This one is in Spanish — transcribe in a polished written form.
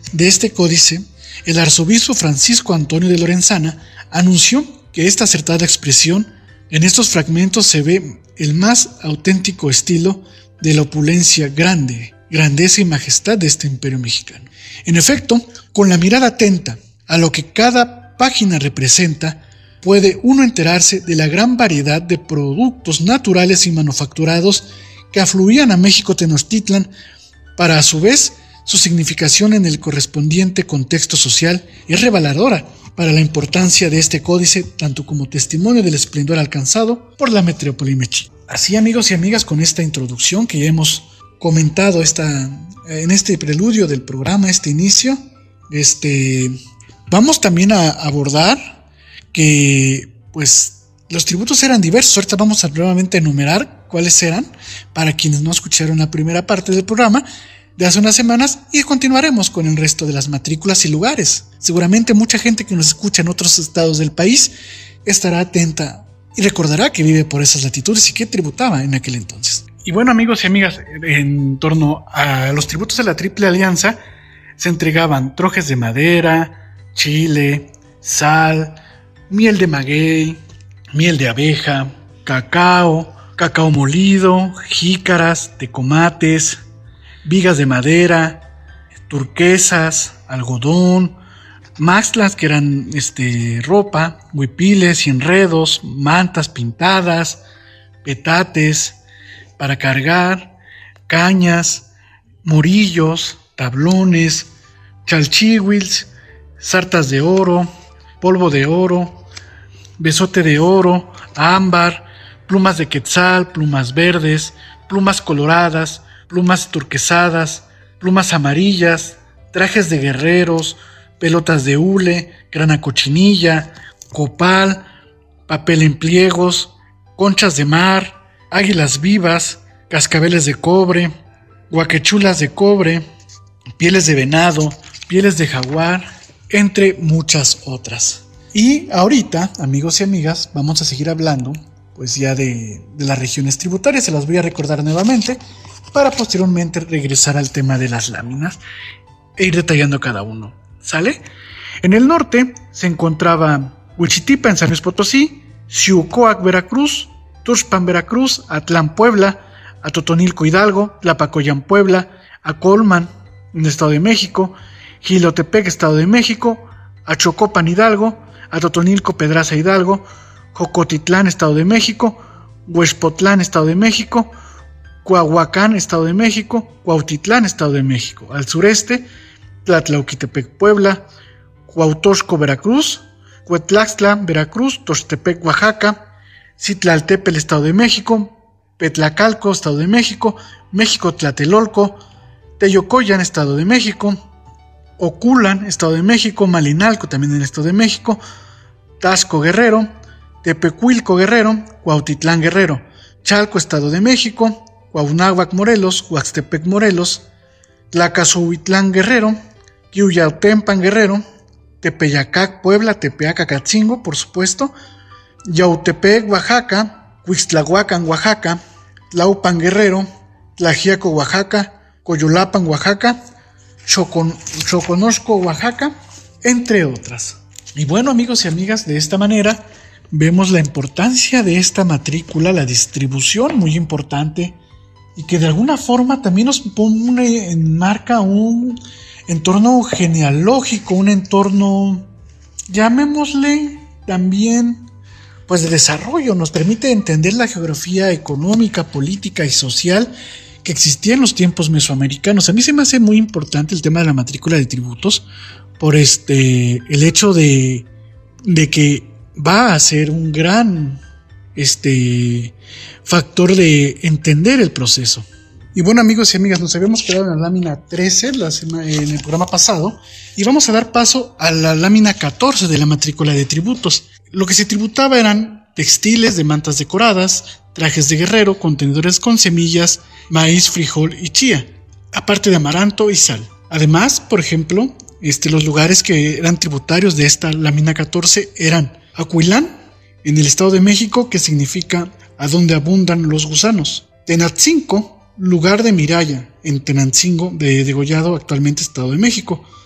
de este códice, el arzobispo Francisco Antonio de Lorenzana anunció que esta acertada expresión en estos fragmentos se ve el más auténtico estilo de la opulencia grande, grandeza y majestad de este imperio mexicano. En efecto, con la mirada atenta a lo que cada página representa, puede uno enterarse de la gran variedad de productos naturales y manufacturados que afluían a México Tenochtitlan para, a su vez, su significación en el correspondiente contexto social es reveladora para la importancia de este códice, tanto como testimonio del esplendor alcanzado por la metrópoli mexica. Así, amigos y amigas, con esta introducción que ya hemos comentado en este preludio del programa, este inicio, vamos también a abordar que pues los tributos eran diversos. Ahorita vamos a nuevamente enumerar cuáles eran para quienes no escucharon la primera parte del programa de hace unas semanas, y continuaremos con el resto de las matrículas y lugares. Seguramente mucha gente que nos escucha en otros estados del país estará atenta y recordará que vive por esas latitudes y que tributaba en aquel entonces. Y bueno, amigos y amigas, en torno a los tributos de la Triple Alianza se entregaban trojes de madera, chile, sal, miel de maguey, miel de abeja, cacao molido, jícaras, tecomates, vigas de madera, turquesas, algodón, maxtlas que eran ropa, huipiles y enredos, mantas pintadas, petates para cargar, cañas, morillos, tablones, chalchihuils, sartas de oro, polvo de oro, besote de oro, ámbar, plumas de quetzal, plumas verdes, plumas coloradas, plumas turquesadas, plumas amarillas, trajes de guerreros, pelotas de hule, grana cochinilla, copal, papel en pliegos, conchas de mar, águilas vivas, cascabeles de cobre, guaquechulas de cobre, pieles de venado, pieles de jaguar, entre muchas otras. Y ahorita, amigos y amigas, vamos a seguir hablando pues ya de las regiones tributarias. Se las voy a recordar nuevamente para posteriormente regresar al tema de las láminas e ir detallando cada uno. ¿Sale? En el norte se encontraba Huichitipa en San Luis Potosí, Xiucoac, Veracruz, Tuxpan, Veracruz, Atlán, Puebla, Atotonilco, Hidalgo, Tlapacoyan, Puebla, Acolman, en el Estado de México, Jilotepec, Estado de México, Achocopan, Hidalgo, Atotonilco, Pedraza, Hidalgo, Jocotitlán, Estado de México, Huexpotlán, Estado de México, Coahuacán, Estado de México, Cuautitlán, Estado de México. Al sureste, Tlatlauquitepec, Puebla, Cuautosco, Veracruz, Cuetlaxtla, Veracruz, Toxtepec, Oaxaca, Citlaltépetl, Estado de México, Petlacalco, Estado de México, México Tlatelolco, Teyocoyan, Estado de México, Oculan, Estado de México, Malinalco, también en el Estado de México, Tasco, Guerrero, Tepecuilco, Guerrero, Cuautitlán, Guerrero, Chalco, Estado de México, Cuauhnáhuac, Morelos, Huaxtepec, Morelos, Tlacazohuitlán, Guerrero, Quiuyautempan, Guerrero, Tepeyacac, Puebla, Tepeaca-Catzingo, por supuesto, Yautepec, Oaxaca, Cuixtlahuacan, Oaxaca, Tlaupan, Guerrero, Tlaxiaco, Oaxaca, Coyolapan, Oaxaca, Xoconosco, Oaxaca, entre otras. Y bueno, amigos y amigas, de esta manera vemos la importancia de esta matrícula, la distribución muy importante, y que de alguna forma también nos enmarca un entorno genealógico, un entorno, llamémosle también, pues de desarrollo. Nos permite entender la geografía económica, política y social que existía en los tiempos mesoamericanos. A mí se me hace muy importante el tema de la matrícula de tributos por el hecho de que va a ser un gran factor de entender el proceso. Y bueno, amigos y amigas, nos habíamos quedado en la lámina 13 en el programa pasado, y vamos a dar paso a la lámina 14 de la matrícula de tributos. Lo que se tributaba eran textiles de mantas decoradas, trajes de guerrero, contenedores con semillas, maíz, frijol y chía, aparte de amaranto y sal. Además, por ejemplo, los lugares que eran tributarios de esta lámina 14 eran Acuilán, en el Estado de México, que significa a donde abundan los gusanos. Tenancingo, lugar de Miraya, en Tenancingo, de Degollado, actualmente Estado de México.